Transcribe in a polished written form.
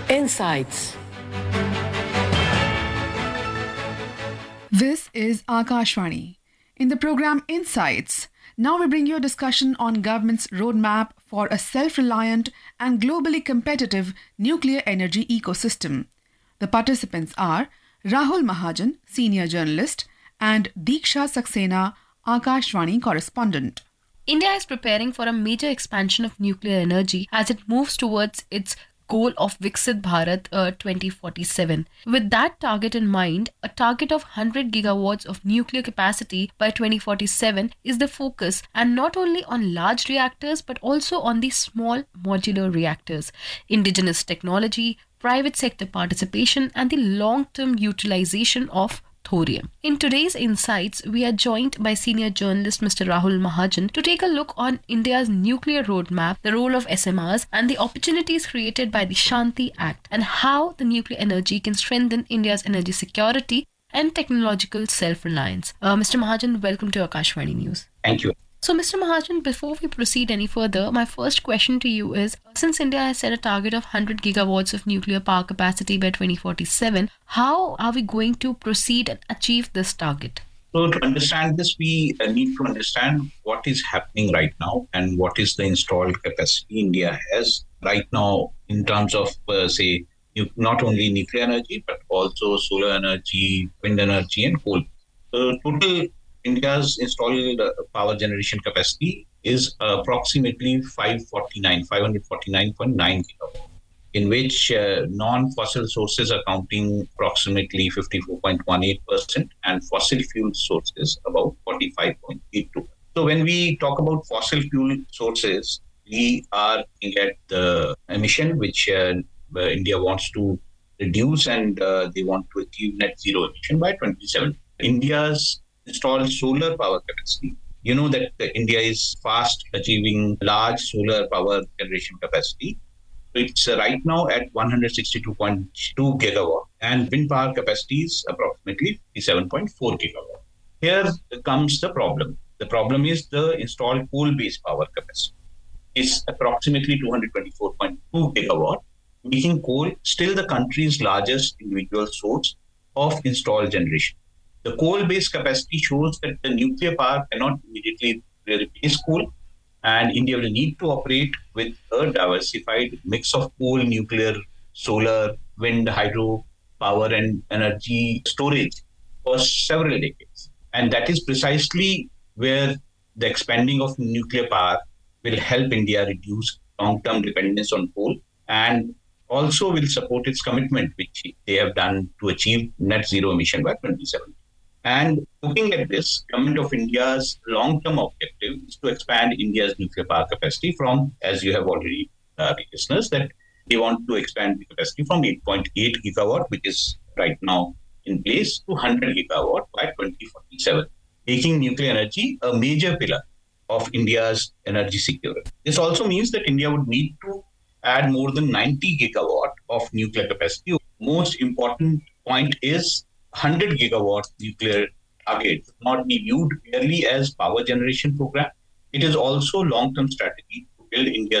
Insights. This is Akashvani. In the program Insights, now we bring you a discussion on government's roadmap for a self-reliant and globally competitive nuclear energy ecosystem. The participants are Rahul Mahajan, senior journalist, and Diksha Saxena, Akashvani correspondent. India is preparing for a major expansion of nuclear energy as it moves towards its goal of Viksit Bharat 2047. With that target in mind, a target of 100 gigawatts of nuclear capacity by 2047 is the focus, and not only on large reactors but also on the small modular reactors. Indigenous technology, private sector participation, and the long-term utilization of thorium. In today's Insights, we are joined by senior journalist Mr. Rahul Mahajan to take a look on India's nuclear roadmap, the role of SMRs, and the opportunities created by the Shanti Act, and how the nuclear energy can strengthen India's energy security and technological self-reliance. Mr. Mahajan, welcome to Akashvani News. Thank you. So, Mr. Mahajan, before we proceed any further, my first question to you is, since India has set a target of 100 gigawatts of nuclear power capacity by 2047, how are we going to proceed and achieve this target? So to understand this, we need to understand what is happening right now and what is the installed capacity India has right now in terms of, not only nuclear energy, but also solar energy, wind energy, and coal. So total India's installed power generation capacity is approximately 549.9 gigawatts, in which non-fossil sources accounting approximately 54.18% and fossil fuel sources about 45.82%. So when we talk about fossil fuel sources, we are looking at the emission which India wants to reduce, and they want to achieve net zero emission by 2070. India's installed solar power capacity. You know that India is fast achieving large solar power generation capacity. It's right now at 162.2 gigawatt, and wind power capacity is approximately 57.4 gigawatt. Here comes the problem. The problem is the installed coal-based power capacity is approximately 224.2 gigawatt, making coal still the country's largest individual source of installed generation. The coal-based capacity shows that the nuclear power cannot immediately replace coal, and India will need to operate with a diversified mix of coal, nuclear, solar, wind, hydro power, and energy storage for several decades. And that is precisely where the expanding of nuclear power will help India reduce long-term dependence on coal, and also will support its commitment, which they have done to achieve net zero emission by 2070. And looking at this, Government of India's long-term objective is to expand India's nuclear power capacity from, as you have already listeners, that they want to expand the capacity from 8.8 gigawatt, which is right now in place, to 100 gigawatt by 2047, making nuclear energy a major pillar of India's energy security. This also means that India would need to add more than 90 gigawatt of nuclear capacity. Most important point is 100 gigawatt nuclear target should not be viewed merely as power generation program. It is also long-term strategy to build India's